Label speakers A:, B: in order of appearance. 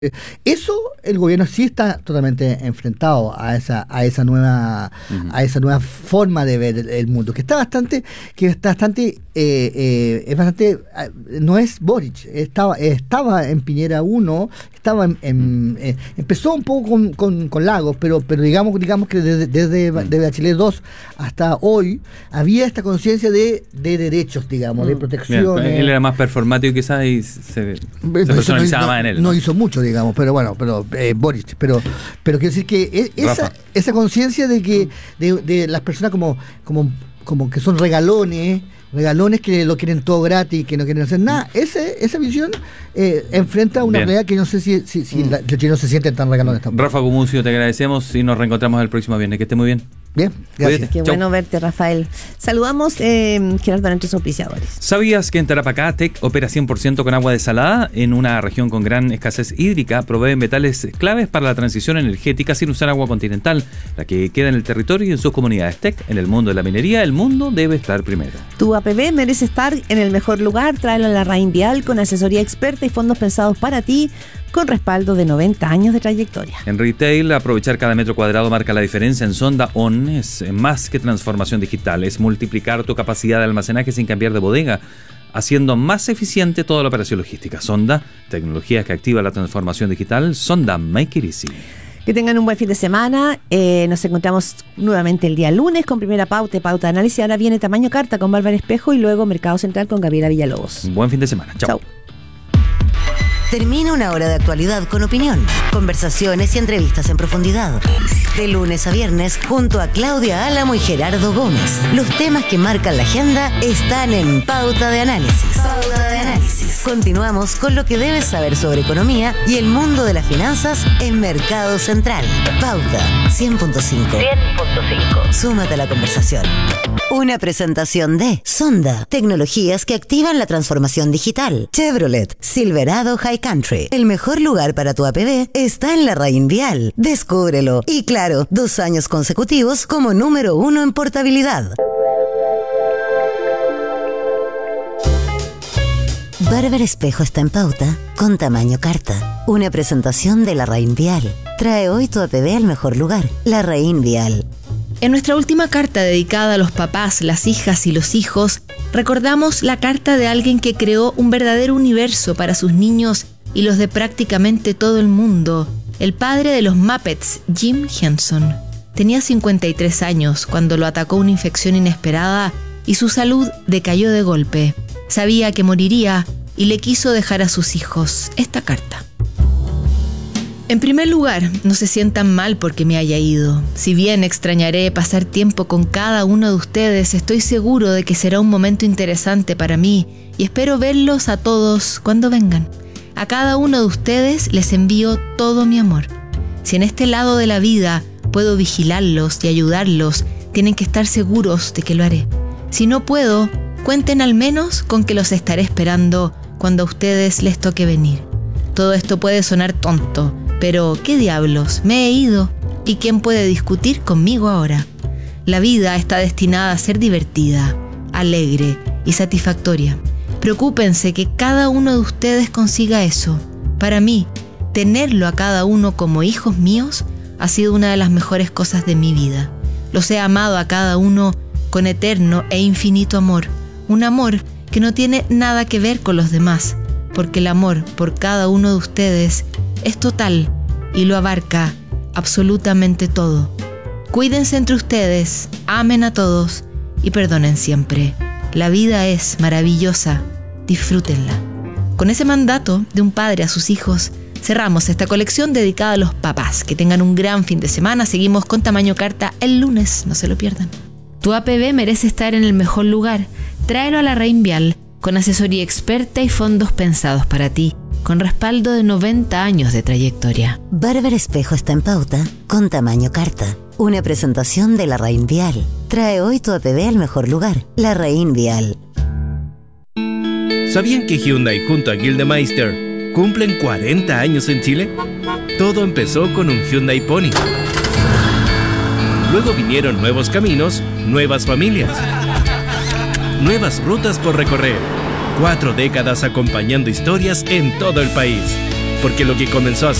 A: Eso el gobierno sí está totalmente enfrentado a esa nueva forma de ver el mundo, que está bastante no es Boric, estaba en Piñera 1, empezó un poco con Lagos, pero digamos que desde Bachelet 2 hasta hoy había esta conciencia de derechos, digamos, de protección.
B: Él era más performático quizás y se personalizaba más en él.
A: No hizo mucho, digamos, pero bueno, Boris, pero quiero decir que esa conciencia de que de las personas como que son regalones que lo quieren todo gratis, que no quieren hacer nada, esa visión enfrenta una realidad que no sé si los chilenos se sienten tan regalones tampoco.
B: Rafa Gumucio, te agradecemos y nos reencontramos el próximo viernes. Que esté muy bien.
A: Bien, gracias.
C: Qué bueno verte, Rafael. Saludamos, Gerardo, a nuestros auspiciadores.
B: ¿Sabías que en Tarapacá Tec opera 100% con agua desalada? En una región con gran escasez hídrica, provee metales claves para la transición energética sin usar agua continental, la que queda en el territorio y en sus comunidades. Tec, en el mundo de la minería, el mundo debe estar primero.
C: Tu APB merece estar en el mejor lugar. Tráelo a la Raín Vial con asesoría experta y fondos pensados para ti, con respaldo de 90 años de trayectoria.
B: En retail, aprovechar cada metro cuadrado marca la diferencia. En Sonda On es más que transformación digital, es multiplicar tu capacidad de almacenaje sin cambiar de bodega, haciendo más eficiente toda la operación logística. Sonda, tecnología que activa la transformación digital. Sonda, make it easy.
C: Que tengan un buen fin de semana. Nos encontramos nuevamente el día lunes con Primera Pauta y Pauta de Análisis. Ahora viene Tamaño Carta con Bárbara Espejo y luego Mercado Central con Gabriela Villalobos.
B: Buen fin de semana. Chao.
D: Termina una hora de actualidad con opinión, conversaciones y entrevistas en profundidad. De lunes a viernes, junto a Claudia Álamo y Gerardo Gómez. Los temas que marcan la agenda están en Pauta de Análisis. Pauta de Análisis. Continuamos con lo que debes saber sobre economía y el mundo de las finanzas en Mercado Central. Pauta 100.5. Súmate a la conversación. Una presentación de Sonda, tecnologías que activan la transformación digital. Chevrolet, Silverado High Country. El mejor lugar para tu APB está en la Raín Vial. Descúbrelo. Y claro, 2 años consecutivos como número 1 en portabilidad. Bárbara Espejo está en Pauta con Tamaño Carta. Una presentación de la Raín Vial. Trae hoy tu APB al mejor lugar, la Raín Vial.
E: En nuestra última carta dedicada a los papás, las hijas y los hijos, recordamos la carta de alguien que creó un verdadero universo para sus niños y los de prácticamente todo el mundo, el padre de los Muppets, Jim Henson. Tenía 53 años cuando lo atacó una infección inesperada y su salud decayó de golpe. Sabía que moriría y le quiso dejar a sus hijos esta carta. En primer lugar, no se sientan mal porque me haya ido. Si bien extrañaré pasar tiempo con cada uno de ustedes, estoy seguro de que será un momento interesante para mí y espero verlos a todos cuando vengan. A cada uno de ustedes les envío todo mi amor. Si en este lado de la vida puedo vigilarlos y ayudarlos, tienen que estar seguros de que lo haré. Si no puedo, cuenten al menos con que los estaré esperando cuando a ustedes les toque venir. Todo esto puede sonar tonto, pero ¿qué diablos? Me he ido. ¿Y quién puede discutir conmigo ahora? La vida está destinada a ser divertida, alegre y satisfactoria. Preocúpense que cada uno de ustedes consiga eso. Para mí, tenerlo a cada uno como hijos míos ha sido una de las mejores cosas de mi vida. Los he amado a cada uno con eterno e infinito amor. Un amor que no tiene nada que ver con los demás, porque el amor por cada uno de ustedes es total y lo abarca absolutamente todo. Cuídense entre ustedes, amen a todos y perdonen siempre. La vida es maravillosa, disfrútenla. Con ese mandato de un padre a sus hijos, cerramos esta colección dedicada a los papás. Que tengan un gran fin de semana. Seguimos con Tamaño Carta el lunes, no se lo pierdan. Tu APB merece estar en el mejor lugar. Tráelo a la Raín Vial con asesoría experta y fondos pensados para ti, con respaldo de 90 años de trayectoria.
D: Bárbara Espejo está en Pauta con Tamaño Carta. Una presentación de la Raín Vial. Trae hoy tu APB al mejor lugar, la Raín Vial.
F: ¿Sabían que Hyundai junto a Gildemeister cumplen 40 años en Chile? Todo empezó con un Hyundai Pony. Luego vinieron nuevos caminos, nuevas familias, nuevas rutas por recorrer. 4 décadas acompañando historias en todo el país. porque lo que comenzó a